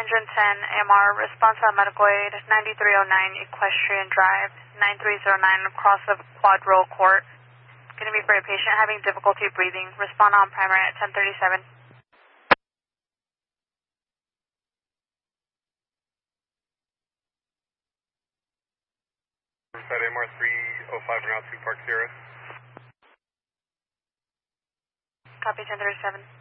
110 AMR, response on medical aid, 9309 Equestrian Drive, 9309 across the Quad Row Court. Going to be for a patient having difficulty breathing. Respond on primary at 1037. Riverside AMR 305 now 2 Park Sierra. Copy 1037.